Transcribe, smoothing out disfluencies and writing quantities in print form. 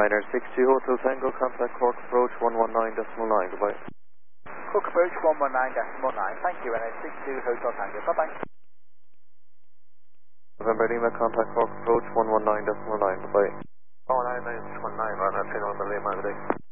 Liner 62 Hotel Tango, contact Cork Approach 119.9, goodbye. Cork Approach 119.9, thank you, NH62 Hotel Tango, bye-bye. November Lima, contact Cork Approach 119.9, goodbye. Oh, 919, right, I've seen on the Lima today.